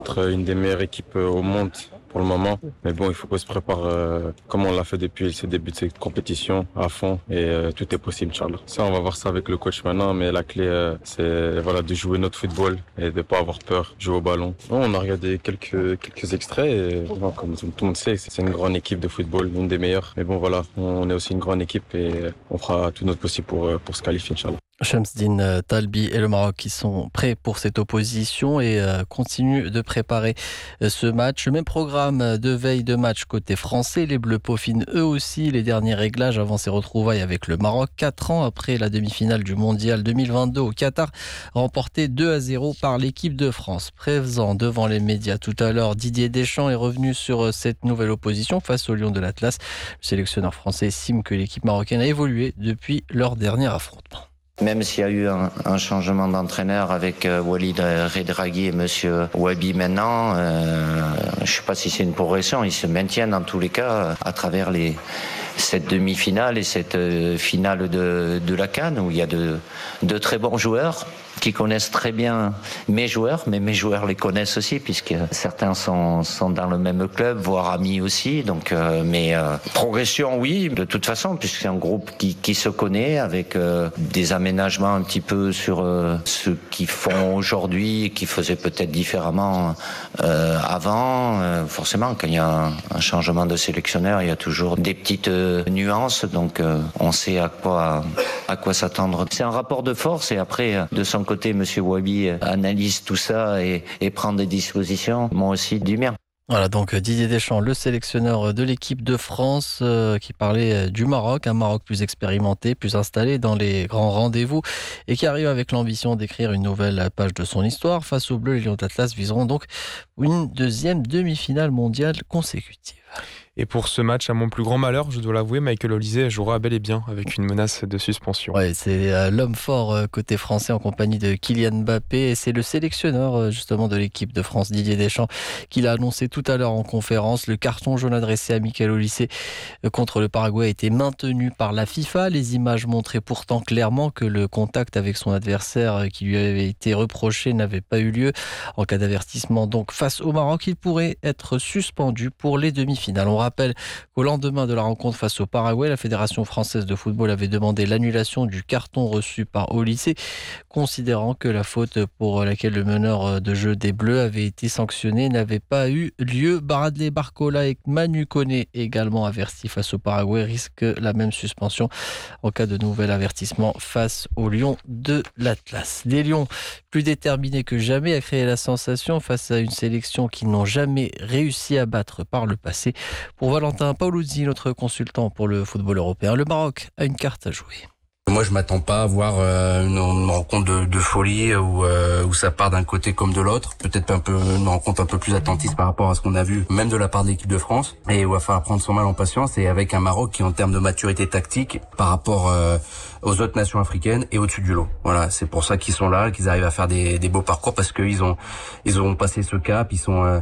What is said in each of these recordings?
Être une des meilleures équipes au monde pour le moment. Mais bon, il faut qu'on se prépare comme on l'a fait depuis ce début de cette compétition à fond et tout est possible, Inch'Allah. Ça, on va voir ça avec le coach maintenant, mais la clé, c'est de jouer notre football et de pas avoir peur, jouer au ballon. Bon, on a regardé quelques extraits et bon, comme tout le monde sait, c'est une grande équipe de football, une des meilleures. Mais bon, voilà, on est aussi une grande équipe et on fera tout notre possible pour se qualifier, Inch'Allah. Shamsdine Talbi et le Maroc qui sont prêts pour cette opposition et continuent de préparer ce match. Même programme de veille de match côté français. Les Bleus peaufinent eux aussi les derniers réglages avant ces retrouvailles avec le Maroc. 4 ans après la demi-finale du Mondial 2022 au Qatar, remportée 2-0 par l'équipe de France. Présent devant les médias tout à l'heure, Didier Deschamps est revenu sur cette nouvelle opposition face aux Lions de l'Atlas. Le sélectionneur français estime que l'équipe marocaine a évolué depuis leur dernier affrontement. Même s'il y a eu un changement d'entraîneur avec Walid Regragui et Monsieur Wabi maintenant, je ne sais pas si c'est une progression. Ils se maintiennent dans tous les cas à travers cette demi-finale et cette finale de la CAN où il y a de très bons joueurs qui connaissent très bien mes joueurs, mais mes joueurs les connaissent aussi puisque certains sont dans le même club, voire amis aussi. Donc, progression, oui, de toute façon, puisque c'est un groupe qui se connaît avec des aménagements un petit peu sur ce qu'ils font aujourd'hui et qu'ils faisaient peut-être différemment avant. Forcément, quand il y a un changement de sélectionneur, il y a toujours des petites nuances. Donc, on sait à quoi s'attendre. C'est un rapport de force et après, de son côté, Monsieur Wabi analyse tout ça et prend des dispositions. Moi aussi, du mien. Voilà donc Didier Deschamps, le sélectionneur de l'équipe de France, qui parlait du Maroc, un Maroc plus expérimenté, plus installé dans les grands rendez-vous et qui arrive avec l'ambition d'écrire une nouvelle page de son histoire. Face aux Bleus, les Lions d'Atlas viseront donc une deuxième demi-finale mondiale consécutive. Et pour ce match, à mon plus grand malheur, je dois l'avouer, Michael Olise jouera bel et bien avec une menace de suspension. Ouais, c'est l'homme fort côté français en compagnie de Kylian Mbappé et c'est le sélectionneur justement de l'équipe de France, Didier Deschamps, qui l'a annoncé tout à l'heure en conférence. Le carton jaune adressé à Michael Olise contre le Paraguay a été maintenu par la FIFA. Les images montraient pourtant clairement que le contact avec son adversaire qui lui avait été reproché n'avait pas eu lieu. En cas d'avertissement donc face au Maroc, il pourrait être suspendu pour les demi-finales. On rappelle qu'au lendemain de la rencontre face au Paraguay, la Fédération française de football avait demandé l'annulation du carton reçu par Olise, considérant que la faute pour laquelle le meneur de jeu des Bleus avait été sanctionné n'avait pas eu lieu. Bradley Barcola et Manu Koné, également avertis face au Paraguay, risquent la même suspension en cas de nouvel avertissement face aux Lions de l'Atlas. Les Lions, plus déterminés que jamais à créer la sensation face à une sélection qu'ils n'ont jamais réussi à battre par le passé. Pour Valentin Paoluzzi, notre consultant pour le football européen, le Maroc a une carte à jouer. Moi, je m'attends pas à voir une rencontre de folie où ça part d'un côté comme de l'autre. Peut-être une rencontre un peu plus attentiste par rapport à ce qu'on a vu, même de la part de l'équipe de France. Et où il va falloir prendre son mal en patience et avec un Maroc qui, en termes de maturité tactique, par rapport aux autres nations africaines, est au-dessus du lot. Voilà, c'est pour ça qu'ils sont là, qu'ils arrivent à faire des beaux parcours parce qu'ils ont passé ce cap. Ils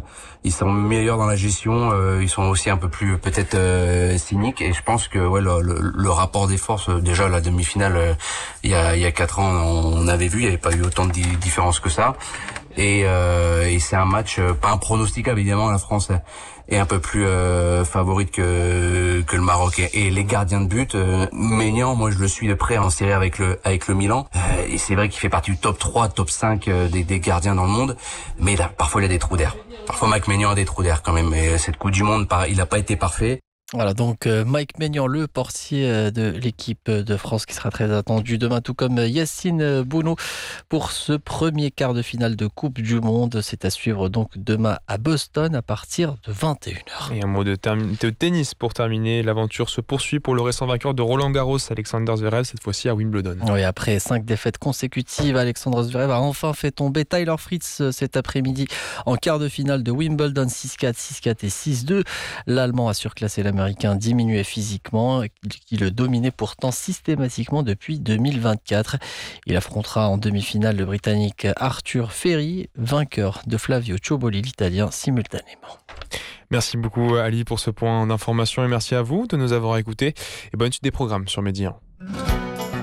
sont meilleurs dans la gestion. Ils sont aussi un peu plus peut-être cyniques. Et je pense que le rapport des forces, déjà la demi-finale. Il y a 4 ans, on avait vu, il n'y avait pas eu autant de différences que ça. Et c'est un match pas impronosticable, évidemment. La France est un peu plus favorite que le Maroc. Et les gardiens de but, Maignan, moi je le suis de près en série avec le Milan. Et c'est vrai qu'il fait partie du top 3, top 5 des gardiens dans le monde. Mais là, parfois il a des trous d'air. Parfois Mike Maignan a des trous d'air quand même. Et cette Coupe du Monde, il n'a pas été parfait. Voilà donc Mike Maignan, le portier de l'équipe de France qui sera très attendu demain, tout comme Yacine Bounou pour ce premier quart de finale de Coupe du Monde. C'est à suivre donc demain à Boston à partir de 21h. Et un mot de tennis pour terminer. L'aventure se poursuit pour le récent vainqueur de Roland Garros, Alexander Zverev, cette fois-ci à Wimbledon. Oui, après 5 défaites consécutives, Alexander Zverev a enfin fait tomber Tyler Fritz cet après-midi en quart de finale de Wimbledon, 6-4, 6-4 et 6-2. L'Allemand a surclassé l'Américain diminué physiquement, qui le dominait pourtant systématiquement depuis 2024. Il affrontera en demi-finale le Britannique Arthur Ferry, vainqueur de Flavio Cioboli, l'Italien, simultanément. Merci beaucoup Ali pour ce point d'information et merci à vous de nous avoir écoutés. Et bonne suite des programmes sur Média.